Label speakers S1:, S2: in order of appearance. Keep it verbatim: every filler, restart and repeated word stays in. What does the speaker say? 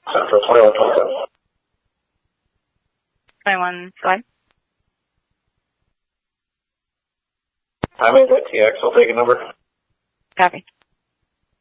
S1: Central twenty-one twenty-seven.
S2: twenty-one, go ahead.
S1: Timing at T X, I'll take a number.
S2: Copy.